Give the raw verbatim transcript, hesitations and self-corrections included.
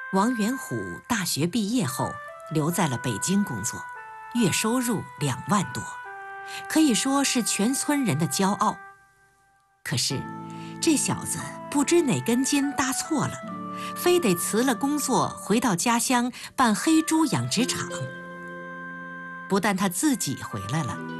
王元虎大学毕业后留在了北京工作，月收入两万多，可以说是全村人的骄傲。可是，这小子不知哪根筋搭错了，非得辞了工作回到家乡办黑猪养殖场。不但他自己回来了，